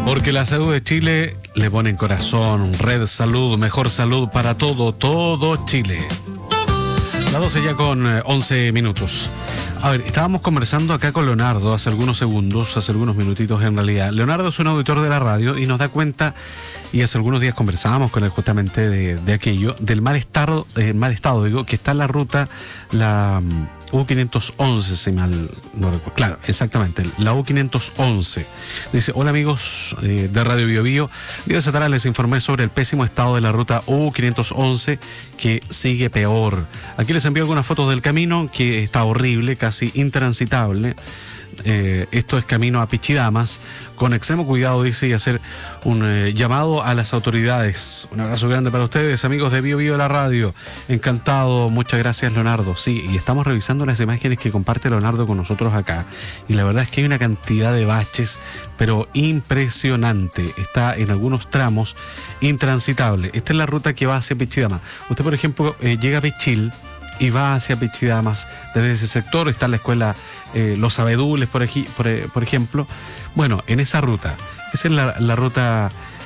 Porque la salud de Chile le ponen corazón. Red Salud, mejor salud para todo Chile. Las 12 ya con 11 minutos. A ver, estábamos conversando acá con Leonardo hace algunos segundos, hace algunos minutitos en realidad. Leonardo es un auditor de la radio y nos da cuenta, y hace algunos días conversábamos con él justamente de aquello, del mal estado, que está en la ruta, la U511, si mal no recuerdo. Claro, exactamente, la U511. Dice: hola amigos de Radio Bio Bio. Días atrás les informé sobre el pésimo estado de la ruta U511, que sigue peor. Aquí les envío algunas fotos del camino, que está horrible, casi intransitable. Esto es camino a Pichidamas. Con extremo cuidado, dice, y hacer un llamado a las autoridades. Un abrazo grande para ustedes, amigos de Bio Bio de la radio. Encantado, muchas gracias, Leonardo. Sí, y estamos revisando las imágenes que comparte Leonardo con nosotros acá, y la verdad es que hay una cantidad de baches, pero impresionante. Está en algunos tramos intransitable. Esta es la ruta que va hacia Pichidamas. Usted, por ejemplo, llega a Pichil y va hacia Pichidamas. Desde ese sector está la escuela Los Abedules, por ejemplo. Bueno, en esa ruta, esa es la ruta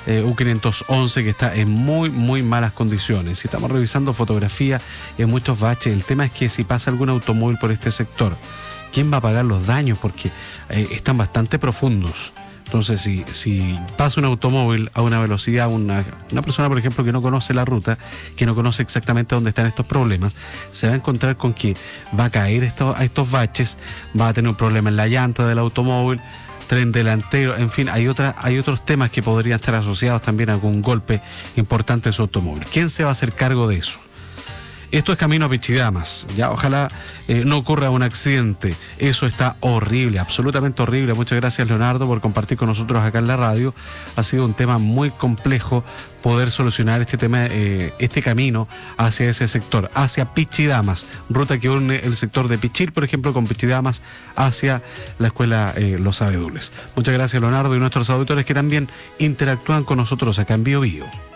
U511, que está en muy malas condiciones. Si estamos revisando fotografía, hay muchos baches. El tema es que si pasa algún automóvil por este sector, ¿quién va a pagar los daños? Porque están bastante profundos. Entonces, si pasa un automóvil a una velocidad, una persona, por ejemplo, que no conoce la ruta, que no conoce exactamente dónde están estos problemas, se va a encontrar con que va a caer a estos baches, va a tener un problema en la llanta del automóvil, tren delantero, en fin, hay otros temas que podrían estar asociados también a algún golpe importante en su automóvil. ¿Quién se va a hacer cargo de eso? Esto es camino a Pichidamas, ya, ojalá no ocurra un accidente. Eso está horrible, absolutamente horrible. Muchas gracias, Leonardo, por compartir con nosotros acá en la radio. Ha sido un tema muy complejo poder solucionar este tema, este camino hacia ese sector, hacia Pichidamas, ruta que une el sector de Pichil, por ejemplo, con Pichidamas hacia la escuela Los Abedules. Muchas gracias, Leonardo, y nuestros auditores que también interactúan con nosotros acá en Bio Bio.